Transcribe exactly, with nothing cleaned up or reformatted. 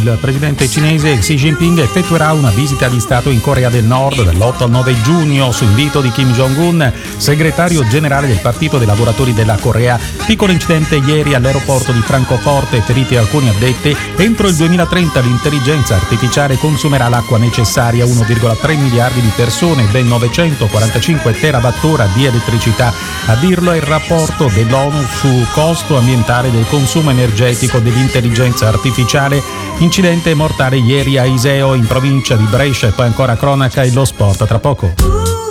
il presidente cinese Xi Jinping effettuerà una visita di Stato in Corea del Nord dall'otto al nove giugno su invito di Kim Jong-un, segretario generale del Partito dei Lavoratori della Corea. Piccolo incidente ieri all'aeroporto di Francoforte, feriti alcuni addetti. Entro il duemilatrenta l'intelligenza artificiale consumerà l'acqua necessaria a uno virgola tre miliardi di persone, ben novecentoquarantacinque terawattora di elettricità. A dirlo è il rapporto dell'ONU su costo ambientale del consumo energetico dell'intelligenza artificiale. Incidente mortale ieri a Iseo in provincia di Brescia e poi ancora cronaca e lo sport tra poco.